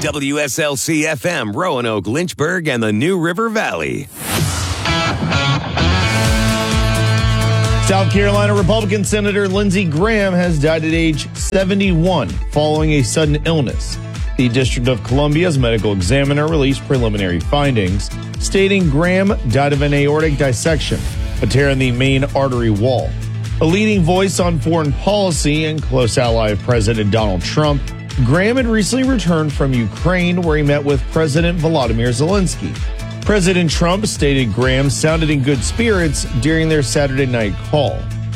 WSLC FM, Roanoke, Lynchburg, and the New River Valley. South Carolina Republican Senator Lindsey Graham has died at age 71 following a sudden illness. The District of Columbia's medical examiner released preliminary findings, stating Graham died of an aortic dissection, a tear in the main artery wall. A leading voice on foreign policy and close ally of President Donald Trump, Graham had recently returned from Ukraine, where he met with President Volodymyr Zelensky. President Trump stated Graham sounded in good spirits during their Saturday night call.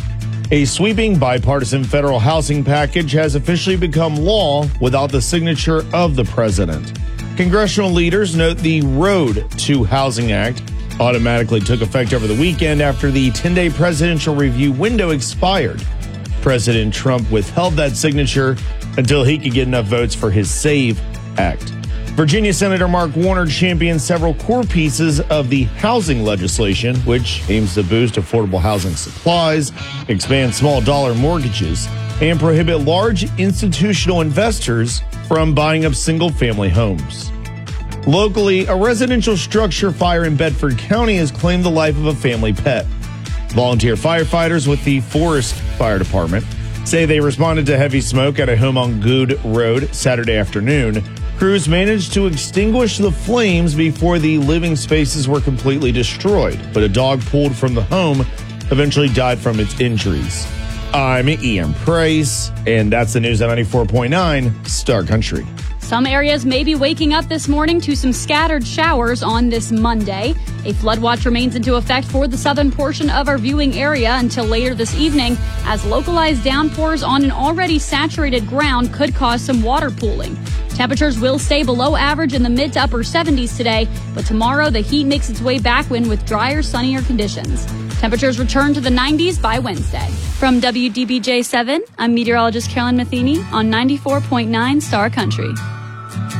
A sweeping bipartisan federal housing package has officially become law without the signature of the president. Congressional leaders note the Road to Housing Act automatically took effect over the weekend after the 10-day presidential review window expired. President Trump withheld that signature until he could get enough votes for his SAVE Act. Virginia Senator Mark Warner championed several core pieces of the housing legislation, which aims to boost affordable housing supplies, expand small dollar mortgages, and prohibit large institutional investors from buying up single-family homes. Locally, a residential structure fire in Bedford County has claimed the life of a family pet. Volunteer firefighters with the Forest Fire Department say they responded to heavy smoke at a home on Good Road Saturday afternoon. Crews managed to extinguish the flames before the living spaces were completely destroyed, but a dog pulled from the home eventually died from its injuries. I'm Ian Price, and that's the news at 94.9 Star Country. Some areas may be waking up this morning to some scattered showers on this Monday. A flood watch remains into effect for the southern portion of our viewing area until later this evening, as localized downpours on an already saturated ground could cause some water pooling. Temperatures will stay below average in the mid to upper 70s today, but tomorrow the heat makes its way back in with drier, sunnier conditions. Temperatures return to the 90s by Wednesday. From WDBJ 7, I'm meteorologist Carolyn Matheny on 94.9 Star Country.